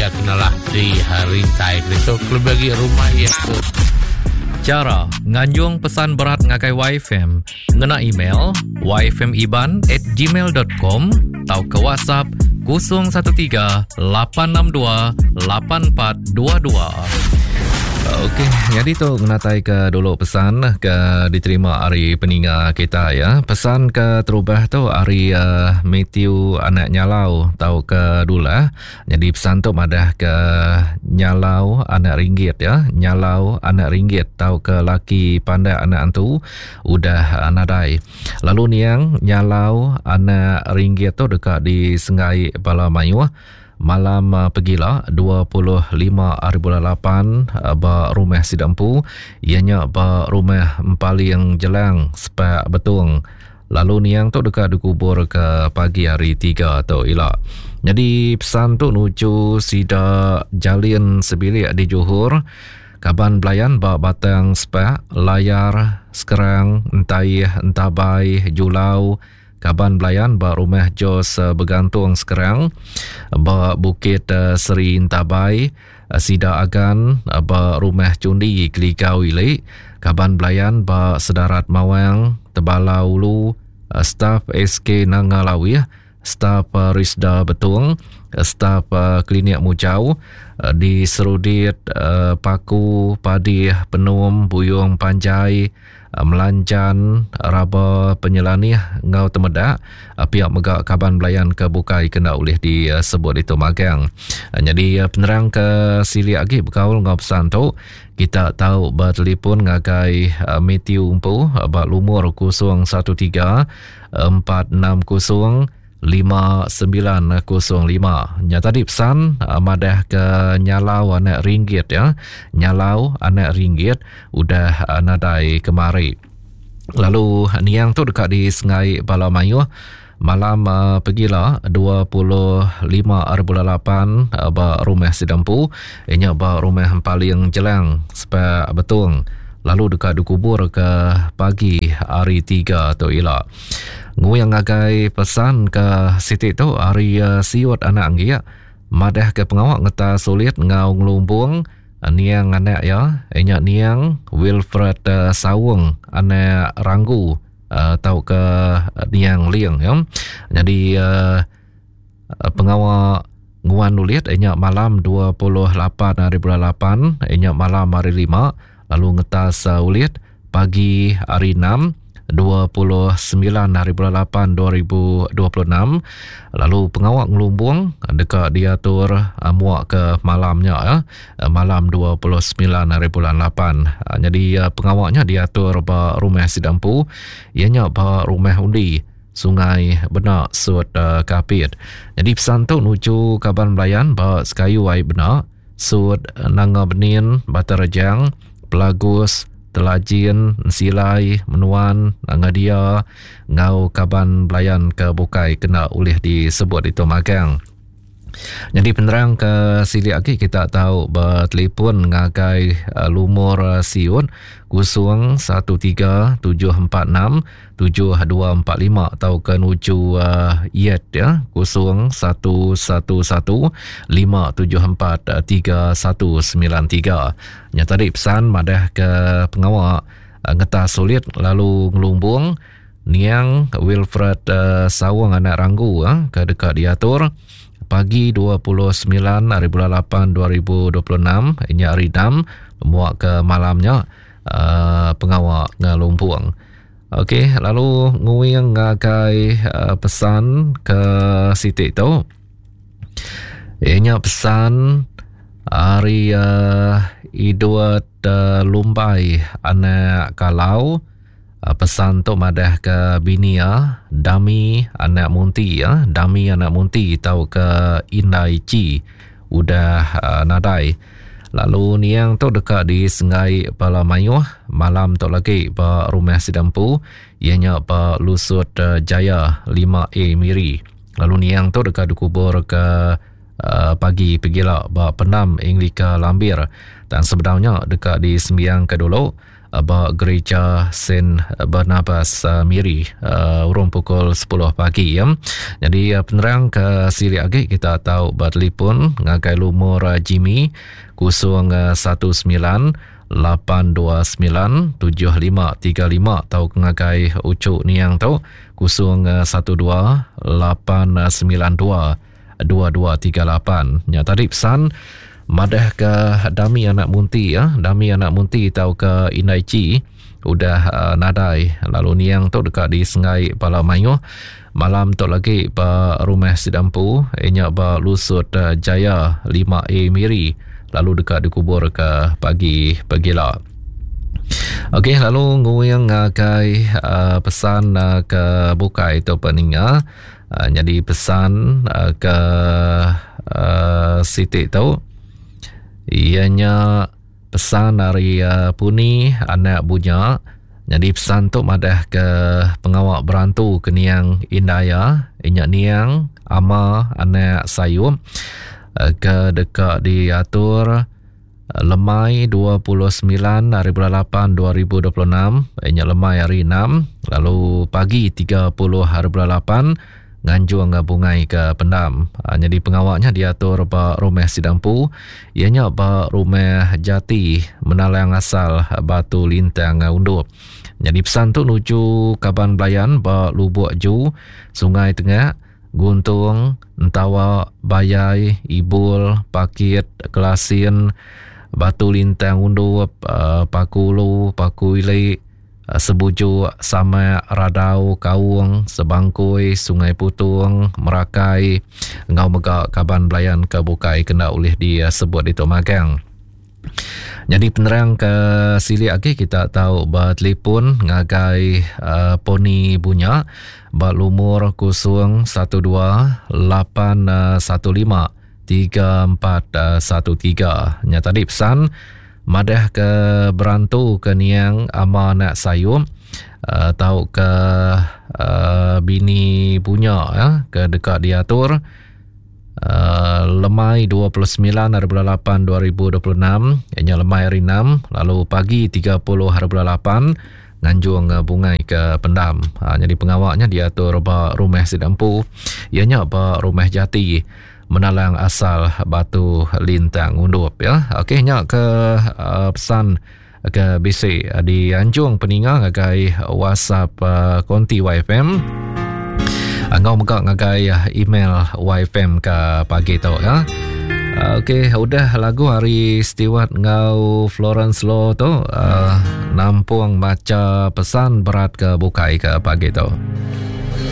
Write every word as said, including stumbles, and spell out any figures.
ia kenalah di hari tai itu kalau bagi rumah ia tu. Cara nganjung pesan berat ngakai Y F M ngena email y f m iban at gmail dot com atau ke WhatsApp kosong satu tiga lapan enam dua lapan empat dua dua. Okey, jadi tu menatai ke dulu pesan ke diterima hari peninga kita ya. Pesan ke terubah tu hari uh, Matthew anak nyalau tahu ke dula. Jadi pesan tu madah ke nyalau anak ringgit ya. Nyalau anak ringgit tahu ke laki pandai anak antu udah uh, nadai. Lalu niang nyalau anak ringgit tu dekat di Sengai Bala Mayu. Malam uh, pergilah dua puluh lima hari bulan lapan uh, ba rumah Sidampu ianya ba rumah Empaling Jelang sepak betung. Lalu niang tu dekat dikubur ke pagi hari tiga tu ilak. Jadi pesan tu nuju sida jalin sebilik di Johor. Kaban belayan ba batang sepak layar sekerang entai entabai julau. Kaban belayan ba rumah Jos uh, bergantung sekarang ba Bukit uh, Seri Intabai uh, Sida Agan uh, ba rumah Cundi Kelikau Ili. Kaban belayan ba Sedarat Mawang Tebalau Ulu uh, staf S K Nangalawi, staf uh, Risda Betung, uh, staf uh, Klinik Mujau uh, di Serudit uh, Paku Padi Penum Buyung Panjai Melanjan Raba Penyelani Ngau Temedak pihak megak Kaban Belayan ke Bukai kena oleh disebut itu magang. Jadi penerang ke sili lagi berkaul ngau pesan tu kita tahu bertelefon ngagai Matthew Umpu bak lumur kosong satu tiga empat enam kosong lima sembilan kosong lima. Nya tadi pesan uh, madah ke nyalau anak ringgit ya. Nyalau anak ringgit udah uh, nadai kemari. Lalu niang tu dekat di Sengai Bala Mayu. Malam uh, pergilah dua puluh lima hari bulan lapan uh, ba rumah Sidampu. Ianya ba rumah Empaling Jelang sepak betung. Lalu dekat dikubur ke pagi hari tiga tu ilak. Ngui yang ngagai pesan ke Siti tu hari uh, siut anak anggi ya. Madah ke pengawak ngeta sulit ngau ngelumbung uh, niang anak ya. Inya niang Wilfred uh, Sawung anak Ranggu uh, tau ke uh, niang Liang ya. Jadi uh, uh, pengawak nguan nulit inya malam dua puluh lapan hari bulan lapan, inya malam hari lima. Lalu ngetas uh, ulit pagi hari enam dua puluh sembilan hari bulan lapan dua ribu dua puluh enam. Lalu pengawak ngelumbung dekat diatur uh, muak ke malamnya ya. Uh, malam dua puluh sembilan hari bulan lapan. Uh, jadi uh, pengawaknya diatur ba rumah Sidampu. Ianya ba rumah undi Sungai Benak Sud uh, Kapit. Jadi pesan tu nuju Kaban Belayan ba Sekayu Ai Benak Sud Nanga Benin Batarajang Pelagus, Telajin, Silai, Menuan, Ngadia, Ngau Kaban Belayan ke Bukai kena oleh disebut itu magang. Jadi penerang ke sili lagi kita tahu bertelefon ngagai uh, lumur uh, siun kosong satu tiga tujuh empat enam tujuh dua empat lima atau ke nuju uh, iet ya kosong satu satu satu lima tujuh empat tiga satu sembilan tiga. Nya tadi pesan madah ke pengawak uh, ngeta sulit lalu ngelumbung niang Wilfred uh, Sawang anak Ranggu uh, ke dekat diatur pagi dua puluh sembilan hari bulan lapan dua ribu dua puluh enam ini hari enam muak ke malamnya uh, pengawak ngelumpung. Okey, lalu nguing ngagai uh, pesan ke Siti tu. Ianya pesan hari uh, Idut uh, Lumbai anak Kalau. Uh, pesan tu madah ke bini ya, Dami anak Munti ya, Dami anak Munti tahu ke Indai Ci udah uh, nadai. Lalu niang tu dekat di Sengai Bala Mayu, malam tu lagi ba rumah Sidampu, ianya ba Lusut uh, Jaya lima A Miri. Lalu niang tu dekat dikubur ke uh, pagi pergilah ba Penam Englika Lambir dan sebenarnya dekat di sembiang ke dulu ba gereja Saint Barnabas uh, Miri uh, urung pukul sepuluh pagi ya. Jadi uh, penerang ke siri agi kita tahu bertelefon ngagai lumur uh, Jimmy kosong satu sembilan lapan dua sembilan tujuh lima tiga lima atau ngagai ucuk ni yang tahu kosong satu dua lapan sembilan dua dua dua tiga lapan. Ya tadi pesan madah ke Dami anak Munti ya, Dami anak Munti tahu ke Inaici udah uh, nadai lalu niang tu dekat di Sengai Palamayu malam tu lagi ba rumah Sidampu inya ba Lusut uh, Jaya lima A Miri lalu dekat dikubur ke pagi pagila. Okey, lalu nguyang ngakai uh, pesan uh, ke bukai tu peninga uh, jadi pesan uh, ke uh, Siti tu ianya pesan dari uh, Puni anak bunya. Jadi pesan tu madah ke pengawak berantu ke Niang Indaya inyak Niang ama anak sayum uh, ke dekat diatur uh, Lemai dua puluh sembilan hari bulan lapan dua ribu dua puluh enam inyak Lemai hari enam lalu pagi tiga puluh hari bulan lapan Nganjuang bungai ke pendam. Ha, jadi pengawaknya diatur ba rumah Sidampu ianya ba rumah Jati Menalang asal Batu Lintang Undup. Jadi pesan tu nuju Kaban Belayan ba Lubuk Ju Sungai Tengah Guntung Entawa Bayai Ibul Pakit Kelasin Batu Lintang Undup uh, Pakulu Pakuili Sebuju Sama Radau Kaung Sebangkui Sungai Putung Merakai Ngau Megak Kaban Belayan ke Bukai kena oleh dia sebut itu Magang. Jadi penerang ke sili lagi kita tahu ba telefon ngagai uh, Poni Bunya ba lumur kosong satu dua lapan satu lima tiga empat satu tiga. Nya tadi pesan madah ke berantu ke Niang ama nak sayum uh, tahu ke uh, bini punya ya, ke dekat diatur uh, Lemai dua puluh sembilan hari bulan lapan dua ribu dua puluh enam ianya Lemai hari enam lalu pagi tiga puluh hari bulan lapan Nganjuang bungai ke pendam. Ha, jadi pengawaknya diatur ba rumah Sidampu ianya ba rumah Jati Menalang asal Batu Lintang Undup ya. Okey nya ke uh, pesan ke B C uh, di Anjung peninga ngagai WhatsApp uh, konti Y F M. Angau megak ngagai uh, email Y F M ke pagi tu ya. Uh, Okey udah lagu hari Stewart ngau Florence Law tu uh, nampung baca pesan berat ke bukai ke pagi tu.